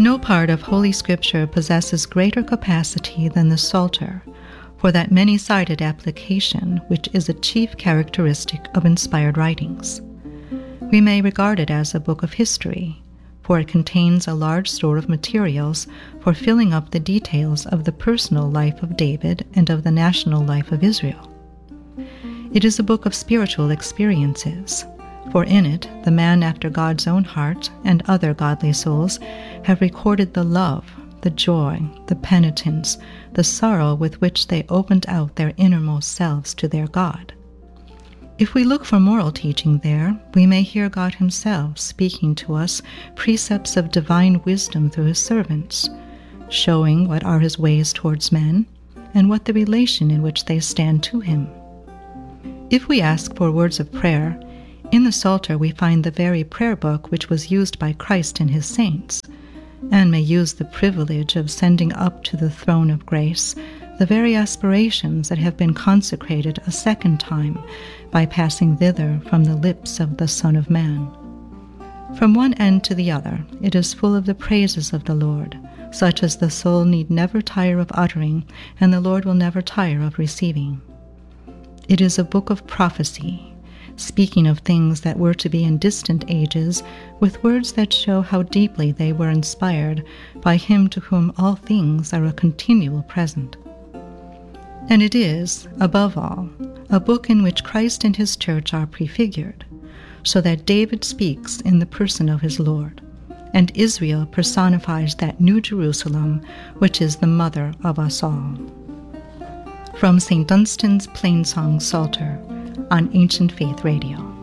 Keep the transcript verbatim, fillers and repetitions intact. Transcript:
No part of Holy Scripture possesses greater capacity than the Psalter for that many-sided application which is a chief characteristic of inspired writings. We may regard it as a book of history, for it contains a large store of materials for filling up the details of the personal life of David and of the national life of Israel. It is a book of spiritual experiences, for in it the man after God's own heart and other godly souls have recorded the love, the joy, the penitence, the sorrow with which they opened out their innermost selves to their God. If we look for moral teaching there, we may hear God himself speaking to us precepts of divine wisdom through his servants, showing what are his ways towards men and what the relation in which they stand to him. If we ask for words of prayer, in the Psalter we find the very prayer book which was used by Christ and his saints, and may use the privilege of sending up to the throne of grace the very aspirations that have been consecrated a second time by passing thither from the lips of the Son of Man. From one end to the other, it is full of the praises of the Lord, such as the soul need never tire of uttering, and the Lord will never tire of receiving. It is a book of prophecy, speaking of things that were to be in distant ages, with words that show how deeply they were inspired by him to whom all things are a continual present. And it is, above all, a book in which Christ and his church are prefigured, so that David speaks in the person of his Lord, and Israel personifies that New Jerusalem which is the mother of us all. From Saint Dunstan's Plainsong Psalter on Ancient Faith Radio.